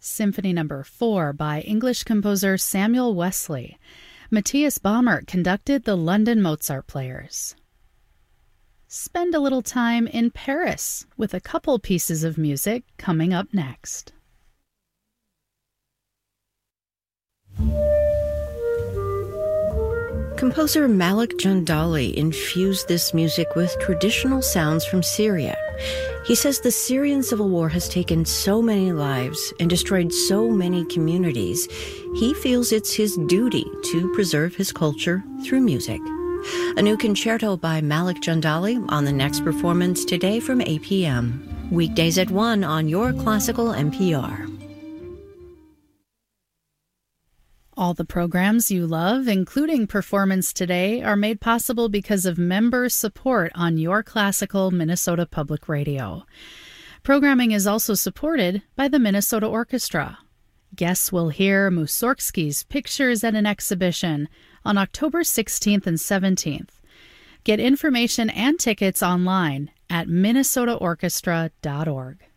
Symphony No. 4 by English composer Samuel Wesley. Matthias Baumert conducted the London Mozart Players. Spend a little time in Paris with a couple pieces of music coming up next. Composer Malik Jandali infused this music with traditional sounds from Syria. He says the Syrian civil war has taken so many lives and destroyed so many communities. He feels it's his duty to preserve his culture through music. A new concerto by Malik Jandali on the next performance today from 8 p.m. Weekdays at 1 on Your Classical NPR. All the programs you love, including Performance Today, are made possible because of member support on Your Classical Minnesota Public Radio. Programming is also supported by the Minnesota Orchestra. Guests will hear Mussorgsky's Pictures at an exhibition on October 16th and 17th. Get information and tickets online at minnesotaorchestra.org.